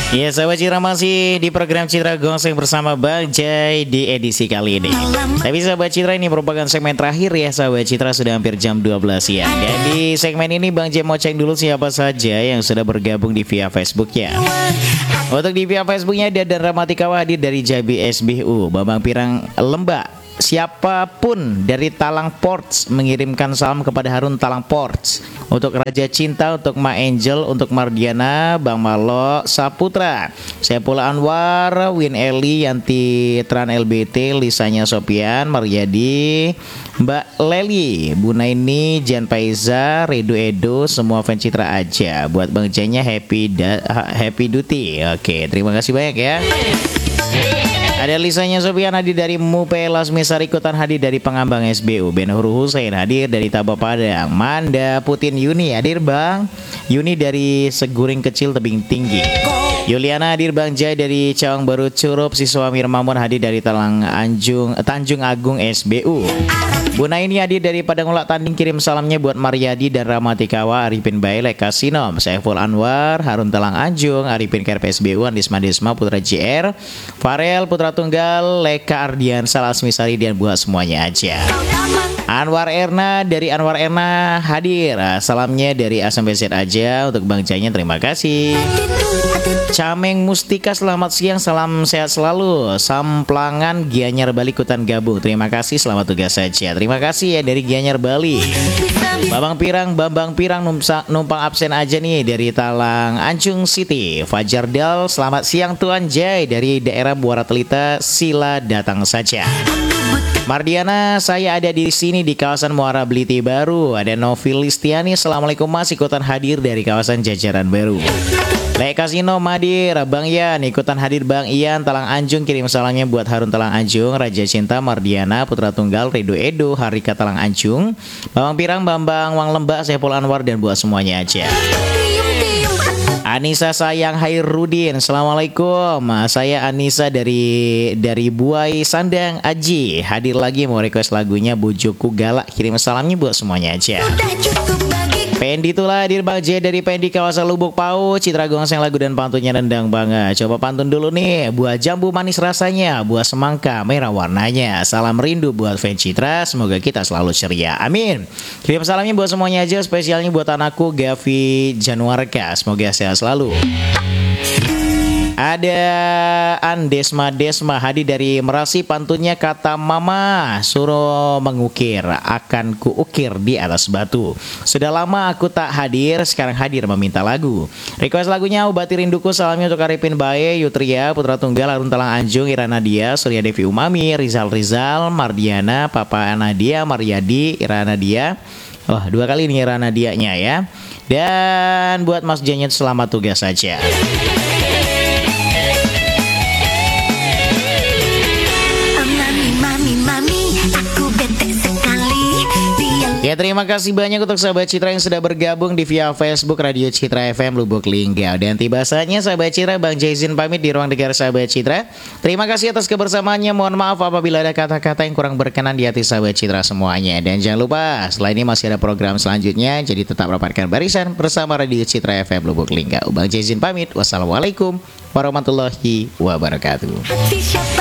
Ya sahabat Citra, masih di program Citra Gongseng bersama Bang Jai di edisi kali ini. Tapi sahabat Citra, ini merupakan segmen terakhir ya sahabat Citra, sudah hampir jam 12 siang. Dan di segmen ini Bang Jai mau cek dulu siapa saja yang sudah bergabung di via Facebook ya. Untuk di via Facebooknya ada Dan Ramatikawa hadir dari Jabi SBU, Bambang Pirang Lembak. Siapapun dari Talang Ports mengirimkan salam kepada Harun Talang Ports. Untuk Raja Cinta, untuk Ma Angel, untuk Mardiana, Bang Malo Saputra, Saipula Anwar, Win Eli, Yanti Tran LBT, Lisanya Sopian, Maryadi, Mbak Leli, Bu Naini, Jan Paiza, Redu Edo, semua fans Citra aja. Buat Bang Janya happy duty. Oke, terima kasih banyak ya. Ada Lisanya Sofian hadir dari Mupe, Lasmi Sari ikutan hadir dari Pengambang SBU, Ben Huru Hussein hadir dari Taba Padang, Manda Putin Yuni hadir Bang Yuni dari Seguring Kecil Tebing Tinggi, Yuliana hadir Bang Jai dari Cawang Baru Curup, Siswa Mir Mamun hadir dari Tanjung Agung SBU. Bu Naini hadir dari Padang Ulak Tanding, kirim salamnya buat Maryadi dan Ramatikawa, Arifin Baile Kasinom, Saiful Anwar, Harun Telang Anjung, Arifin KRPSBU, Andisma Desma, Putra JR, Farel Putra Tunggal, Leka Ardian, Salasmi Sari dan buat semuanya aja. Anwar Erna dari Anwar Erna hadir, salamnya dari A sampai Z aja untuk Bang Janya, terima kasih. Cameng Mustika selamat siang, salam sehat selalu. Samplangan Gianyar Bali ikutan gabung, terima kasih, selamat tugas saja. Terima kasih ya dari Gianyar Bali. Bambang Pirang numpang absen aja nih dari Talang Anjung City. Fajar Dal selamat siang Tuan Jai dari daerah Muara Telita, sila datang saja. Mardiana, saya ada di sini di kawasan Muara Beliti Baru. Ada Novil Listiani, assalamualaikum Mas, ikutan hadir dari kawasan Jajaran Baru. Lek Kasino Madir, Bang Ian ikutan hadir Bang Ian Talang Anjung, kirim salamnya buat Harun Talang Anjung, Raja Cinta, Mardiana, Putra Tunggal, Redo Edo, Harika Talang Anjung, Bambang Pirang, Bambang Wang Lembak, Saiful Anwar dan buat semuanya aja. Anissa Sayang Hairudin, assalamualaikum. Saya Anissa dari Buai Sandang Aji, hadir lagi mau request lagunya Bujuku Galak, kirim salamnya buat semuanya aja. Pendi itulah hadir Bang J dari Pendi kawasan Lubuk Pau, Citra Gongseng lagu dan pantunnya rendang banget. Coba pantun dulu nih, buah jambu manis rasanya, buah semangka merah warnanya. Salam rindu buat fans Citra, semoga kita selalu ceria, amin. Kirim salamnya buat semuanya aja, spesialnya buat anakku Gavi Januarka, semoga sehat selalu. Ada Andesma hadir dari Merasi, pantunnya kata mama suruh mengukir, akan kuukir di atas batu. Sudah lama aku tak hadir, sekarang hadir meminta lagu. Request lagunya Obati Rinduku, salamnya untuk Arifin Bae, Yutria, Putra Tunggal, Harun Talang Anjung, Irana Dia, Surya Devi Umami, Rizal, Mardiana, Papa Nadia, Maryadi, Irana Dia. Oh, 2 kali nih Irana Dia-nya ya. Dan buat Mas Janyet selamat tugas saja. Ya, terima kasih banyak untuk sahabat Citra yang sudah bergabung di via Facebook Radio Citra FM Lubuk Linggau. Dan tiba saatnya sahabat Citra, Bang Jaizin pamit di ruang dengar sahabat Citra. Terima kasih atas kebersamaannya. Mohon maaf apabila ada kata-kata yang kurang berkenan di hati sahabat Citra semuanya. Dan jangan lupa, setelah ini masih ada program selanjutnya, jadi tetap rapatkan barisan bersama Radio Citra FM Lubuk Linggau. Bang Jaizin pamit. Wassalamualaikum warahmatullahi wabarakatuh.